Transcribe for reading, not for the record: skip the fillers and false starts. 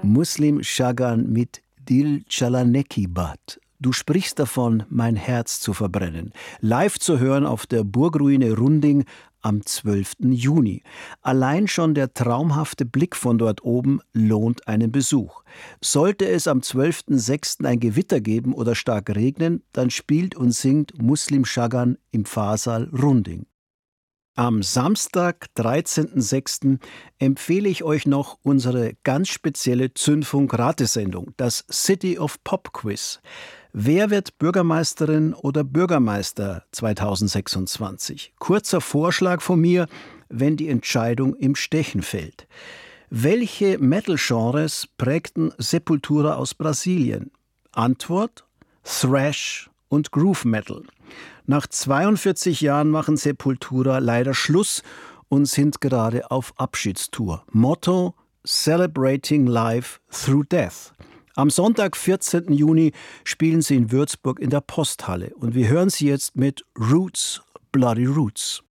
Muslim Shagan mit Dil Chalaneki Bad. Du sprichst davon, mein Herz zu verbrennen. Live zu hören auf der Burgruine Runding am 12. Juni. Allein schon der traumhafte Blick von dort oben lohnt einen Besuch. Sollte es am 12.06. ein Gewitter geben oder stark regnen, dann spielt und singt Muslim Shagan im Pfarrsaal Runding. Am Samstag, 13.06. empfehle ich euch noch unsere ganz spezielle Zündfunk-Ratesendung, das City of Pop Quiz. Wer wird Bürgermeisterin oder Bürgermeister 2026? Kurzer Vorschlag von mir, wenn die Entscheidung im Stechen fällt. Welche Metal-Genres prägten Sepultura aus Brasilien? Antwort: Thrash und Groove Metal. Nach 42 Jahren machen Sepultura leider Schluss und sind gerade auf Abschiedstour. Motto: Celebrating Life Through Death. Am Sonntag, 14. Juni, spielen sie in Würzburg in der Posthalle. Und wir hören sie jetzt mit Roots, Bloody Roots.